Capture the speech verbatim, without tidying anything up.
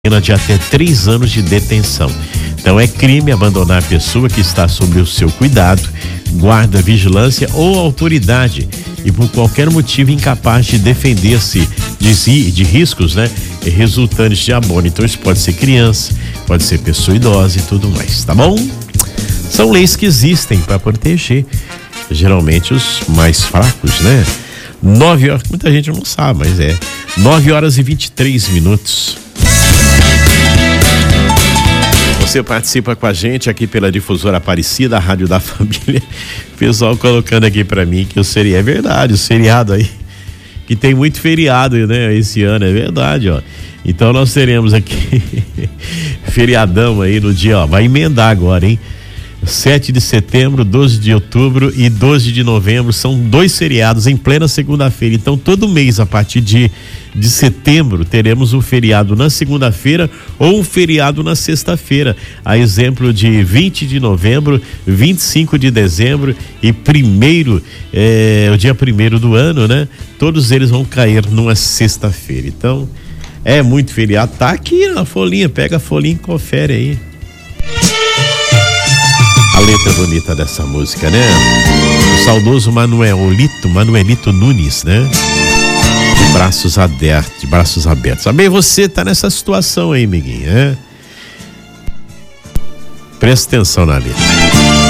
pena de até três anos de detenção. Então é crime abandonar a pessoa que está sob o seu cuidado, guarda, vigilância ou autoridade e por qualquer motivo incapaz de defender-se de, de riscos, né, resultantes de abono. Então isso pode ser criança, pode ser pessoa idosa e tudo mais, tá bom? São leis que existem para proteger geralmente os mais fracos, né? Nove horas, muita gente não sabe, mas é nove horas e vinte e três minutos. Você participa com a gente aqui pela Difusora Aparecida, a Rádio da Família. O pessoal colocando aqui pra mim que o feriado, é verdade, o feriado aí, que tem muito feriado, né, esse ano, é verdade, ó. Então nós teremos aqui feriadão aí no dia, ó, vai emendar agora, hein? sete de setembro, doze de outubro e doze de novembro, são dois feriados em plena segunda-feira. Então todo mês a partir de, de setembro teremos um feriado na segunda-feira ou um feriado na sexta-feira, a exemplo de vinte de novembro, vinte e cinco de dezembro e primeiro, é, o dia primeiro do ano, né? Todos eles vão cair numa sexta-feira. Então é muito feriado, tá aqui na folhinha, pega a folhinha e confere aí. A letra bonita dessa música, né? O saudoso Manuelito, Manuelito Nunes, né? De braços abertos, de braços abertos. Também você tá nessa situação aí, amiguinho, né? Presta atenção na letra.